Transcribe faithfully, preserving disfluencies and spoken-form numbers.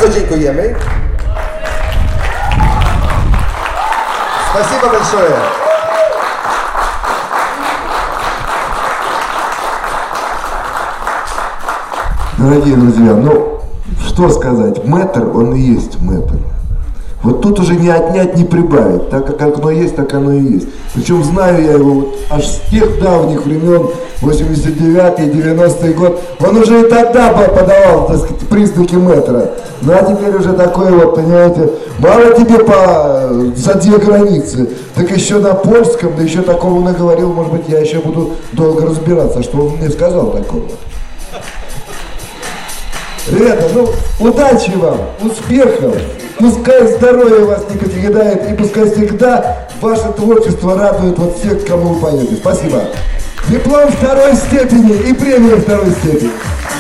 dziękujemy. Спасибо большое. Дорогие друзья, ну, что сказать, мэтр, он и есть мэтр. Вот тут уже не отнять, не прибавить. Так как оно есть, так оно и есть. Причем знаю я его вот аж с тех давних времен, восемьдесят девятый, девяностый год. Он уже и тогда подавал, так сказать, признаки мэтра. Ну а теперь уже такой вот, понимаете, мало тебе по за две границы, так еще на польском, да еще такого наговорил, может быть, я еще буду долго разбираться, что он мне сказал такого. Ребята, ну, удачи вам, успехов, пускай здоровье вас не покидает, и пускай всегда ваше творчество радует вот всех, кому вы поете. Спасибо. Диплом второй степени и премия второй степени.